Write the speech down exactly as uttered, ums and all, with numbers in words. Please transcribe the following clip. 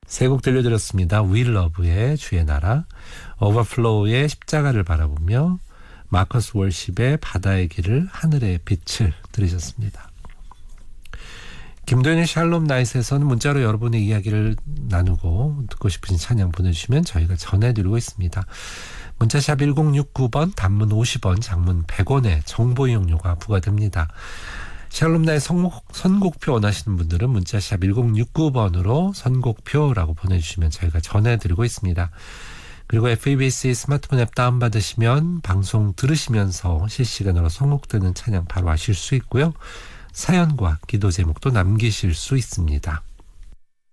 세 곡 들려드렸습니다. We Love의 주의 나라, Overflow의 십자가를 바라보며, 마커스 월십의 바다의 길을 하늘의 빛을 들으셨습니다. 김도현의 샬롬 나잇에서는 문자로 여러분의 이야기를 나누고 듣고 싶으신 찬양 보내주시면 저희가 전해드리고 있습니다. 문자샵 일공육구 번, 단문 오십 원, 장문 백 원의 정보 이용료가 부과됩니다. 샬롬 나잇 선곡, 선곡표 원하시는 분들은 문자샵 일공육구 번으로 선곡표라고 보내주시면 저희가 전해드리고 있습니다. 그리고 에프이비에스의 스마트폰 앱 다운받으시면 방송 들으시면서 실시간으로 선곡되는 찬양 바로 아실 수 있고요. 사연과 기도 제목도 남기실 수 있습니다.